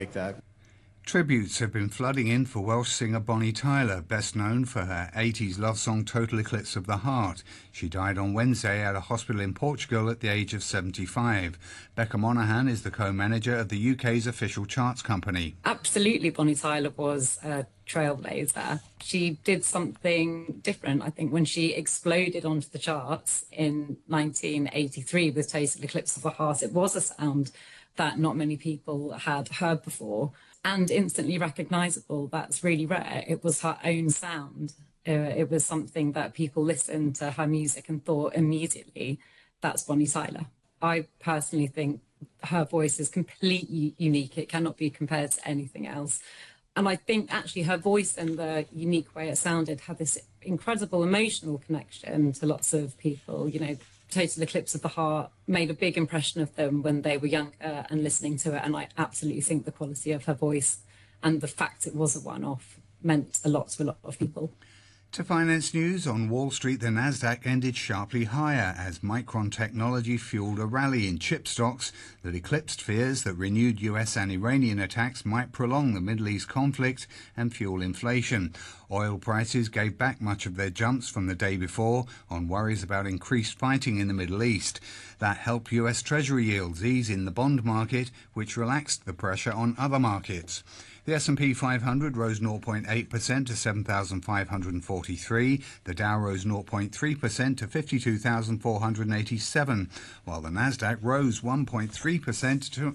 like that. Tributes have been flooding in for Welsh singer Bonnie Tyler, best known for her 80s love song Total Eclipse of the Heart. She died on Wednesday at a hospital in Portugal at the age of 75. Becca Monaghan is the co-manager of the UK's official charts company. Absolutely, Bonnie Tyler was a trailblazer. She did something different, I think, when she exploded onto the charts in 1983 with Total Eclipse of the Heart. It was a sound that not many people had heard before and instantly recognisable. That's really rare. It was her own sound. It was something that people listened to her music and thought immediately, that's Bonnie Tyler. I personally think her voice is completely unique. It cannot be compared to anything else. And I think actually her voice and the unique way it sounded had this incredible emotional connection to lots of people. You know, Total Eclipse of the Heart made a big impression of them when they were younger and listening to it. And I absolutely think the quality of her voice and the fact it was a one-off meant a lot to a lot of people. To finance news, on Wall Street, the Nasdaq ended sharply higher as Micron Technology fueled a rally in chip stocks that eclipsed fears that renewed US and Iranian attacks might prolong the Middle East conflict and fuel inflation. Oil prices gave back much of their jumps from the day before on worries about increased fighting in the Middle East. That helped US Treasury yields ease in the bond market, which relaxed the pressure on other markets. The S&P 500 rose 0.8% to 7,543. The Dow rose 0.3% to 52,487, while the Nasdaq rose 1.3% to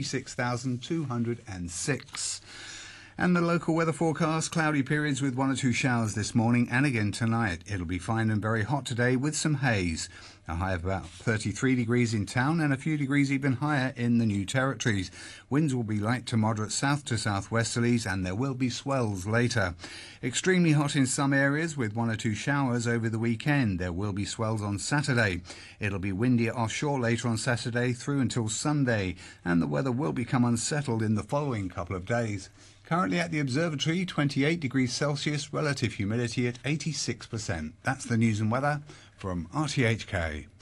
26,206. And the local weather forecast, cloudy periods with 1 or 2 showers this morning and again tonight. It'll be fine and very hot today with some haze. A high of about 33 degrees in town and a few degrees even higher in the New Territories. Winds will be light to moderate south to southwesterlies and there will be swells later. Extremely hot in some areas with 1 or 2 showers over the weekend. There will be swells on Saturday. It'll be windy offshore later on Saturday through until Sunday, and the weather will become unsettled in the following couple of days. Currently at the observatory, 28 degrees Celsius, relative humidity at 86%. That's the news and weather from RTHK.